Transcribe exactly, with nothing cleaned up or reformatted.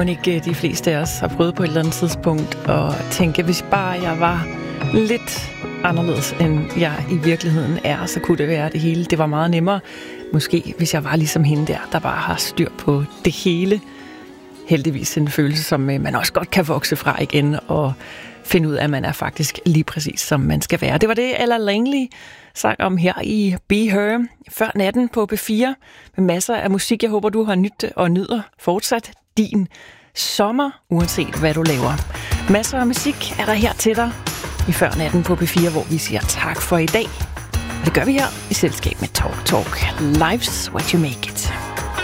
Må ikke de fleste af os har prøvet på et eller andet tidspunkt at tænke, hvis bare jeg var lidt anderledes, end jeg i virkeligheden er, så kunne det være det hele. Det var meget nemmere, måske hvis jeg var ligesom hende der, der bare har styr på det hele. Heldigvis en følelse, som man også godt kan vokse fra igen og finde ud af, at man er faktisk lige præcis, som man skal være. Det var det, Ella Langley sang om her i Be Her før natten på B fire med masser af musik. Jeg håber, du har nydt og nyder fortsat din sommer, uanset hvad du laver. Masser af musik er der her til dig i før natten på B fire, hvor vi siger tak for i dag. Og det gør vi her i selskab med Talk Talk. Life's what you make it.